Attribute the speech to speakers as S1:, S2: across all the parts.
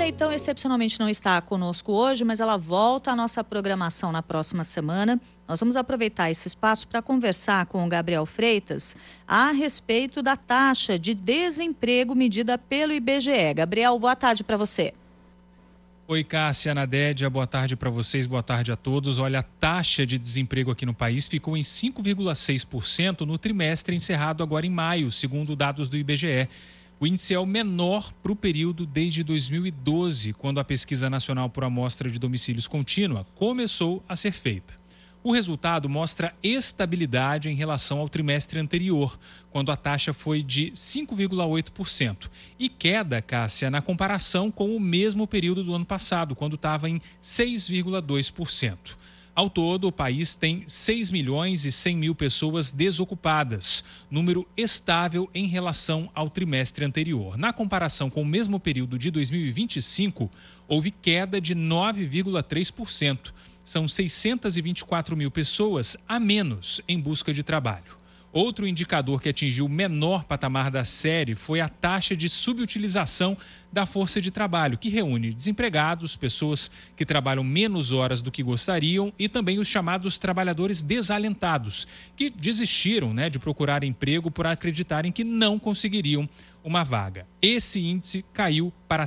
S1: Leitão, excepcionalmente, não está conosco hoje, mas ela volta à nossa programação na próxima semana. Nós vamos aproveitar esse espaço para conversar com o Gabriel Freitas a respeito da taxa de desemprego medida pelo IBGE. Gabriel, boa tarde para você.
S2: Oi, Cássia, Nadédia, boa tarde para vocês, boa tarde a todos. Olha, a taxa de desemprego aqui no país ficou em 5,6% no trimestre encerrado agora em maio, segundo dados do IBGE. O índice é o menor para o período desde 2012, quando a Pesquisa Nacional por Amostra de Domicílios Contínua começou a ser feita. O resultado mostra estabilidade em relação ao trimestre anterior, quando a taxa foi de 5,8%, e queda, Cássia, na comparação com o mesmo período do ano passado, quando estava em 6,2%. Ao todo, o país tem 6 milhões e 100 mil pessoas desocupadas, número estável em relação ao trimestre anterior. Na comparação com o mesmo período de 2025, houve queda de 9,3%. São 624 mil pessoas a menos em busca de trabalho. Outro indicador que atingiu o menor patamar da série foi a taxa de subutilização da força de trabalho, que reúne desempregados, pessoas que trabalham menos horas do que gostariam e também os chamados trabalhadores desalentados, que desistiram, de procurar emprego por acreditarem que não conseguiriam uma vaga. Esse índice caiu para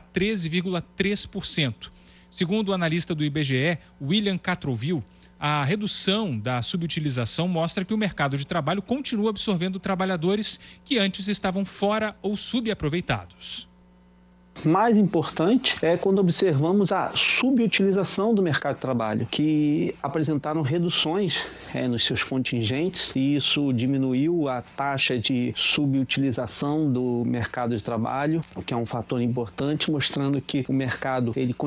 S2: 13,3%. Segundo o analista do IBGE, William Catroville, a redução da subutilização mostra que o mercado de trabalho continua absorvendo trabalhadores que antes estavam fora ou subaproveitados.
S3: Mais importante é quando observamos a subutilização do mercado de trabalho, que apresentaram reduções nos seus contingentes, e isso diminuiu a taxa de subutilização do mercado de trabalho, o que é um fator importante, mostrando que o mercado ele